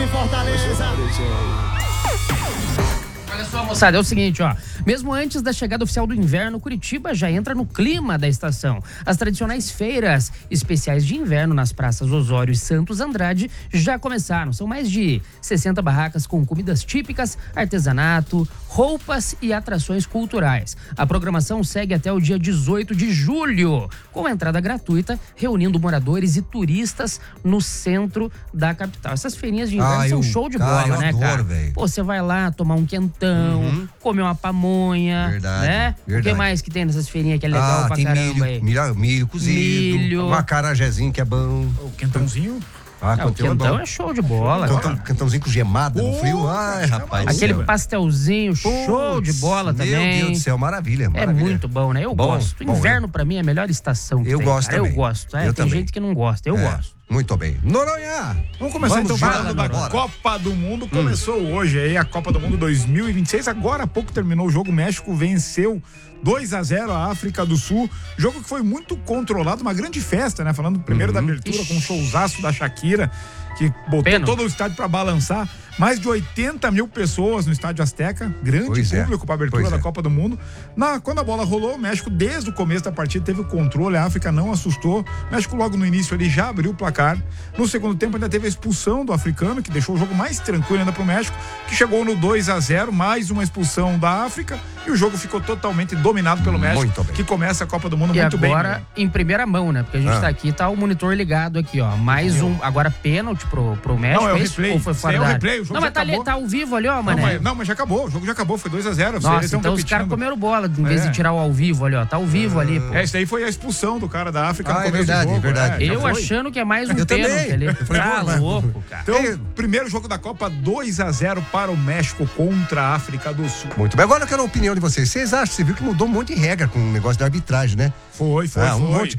em Fortaleza. Olha só, moçada, é o seguinte, ó. Mesmo antes da chegada oficial do inverno, Curitiba já entra no clima da estação. As tradicionais feiras especiais de inverno nas praças Osório e Santos Andrade já começaram. São mais de 60 barracas com comidas típicas, artesanato, roupas e atrações culturais. A programação segue até o dia 18 de julho, com entrada gratuita, reunindo moradores e turistas no centro da capital. Essas feirinhas de inverno são show de bola, né, cara? Véio. Pô, você vai lá tomar um quentão, comer uma pamonha, Verdade, né? verdade. O que mais que tem nessas feirinhas que é legal pra tem caramba aí? milho cozido, Milho. um acarajézinho que é bom. O quentãozinho. O quentão é show de bola. Cantãozinho com gemada no frio. Ai, rapaz. Aquele do céu. pastelzinho, show de bola também. Meu Deus do céu, maravilha. É muito bom, né? Eu gosto. Inverno pra mim é a melhor estação que eu tem. Gosto cara. também. Eu gosto. Eu tem também. gente que não gosta. Eu gosto. Muito bem. Noronha! Vamos começar então falando da agora. Copa do Mundo. Começou hoje aí a Copa do Mundo 2026. Agora há pouco terminou o jogo. O México venceu 2-0 a África do Sul. Jogo que foi muito controlado, uma grande festa, né? Falando primeiro da abertura com um showzaço da Shakira, que botou todo o estádio pra balançar. Mais de 80 mil pessoas no Estádio Azteca. Grande público para a abertura da Copa do Mundo. Quando a bola rolou, o México, desde o começo da partida, teve o controle. A África não assustou. O México, logo no início, ali já abriu o placar. No segundo tempo, ainda teve a expulsão do africano, que deixou o jogo mais tranquilo ainda pro México, que chegou no 2-0, mais uma expulsão da África. E o jogo ficou totalmente dominado pelo México, que começa a Copa do Mundo muito bem. E agora, em primeira mão, né? Porque a gente tá aqui, tá o monitor ligado aqui, ó. Mais um, agora pênalti pro México. Não, é o replay. Ou foi fora é o da área? replay, o jogo não, já mas acabou. tá ao vivo ali, ó, mané. Não, mas já acabou. O jogo já acabou. Foi 2-0. Nossa, então os caras comeram bola, em vez de tirar o ao vivo ali, ó. Tá ao vivo ali, pô. Isso daí foi a expulsão do cara da África no começo verdade, do jogo. verdade. Eu achando que é mais um pênalti ali. Tá louco, cara. Então, primeiro jogo da Copa, 2-0 para o México contra a África do Sul. Muito bem. Agora eu quero a opinião de vocês. Vocês acham? Você viu que mudou um monte de regra com o negócio da arbitragem, né? Foi. Um monte.